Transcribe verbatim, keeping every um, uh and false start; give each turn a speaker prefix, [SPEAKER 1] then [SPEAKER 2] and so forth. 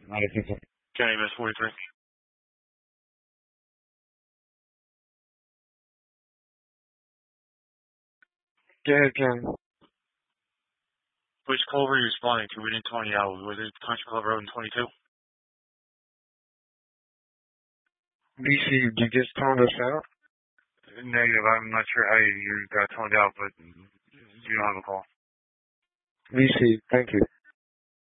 [SPEAKER 1] I think so.
[SPEAKER 2] County Miss forty-three.
[SPEAKER 1] Go ahead, Ken.
[SPEAKER 2] Which call were you responding to within twenty hours? Was it Country Club Road in twenty-two?
[SPEAKER 1] B C, you just toned us out?
[SPEAKER 2] Negative. I'm not sure how you, you got toned out, but you don't have a call.
[SPEAKER 1] B C, thank you.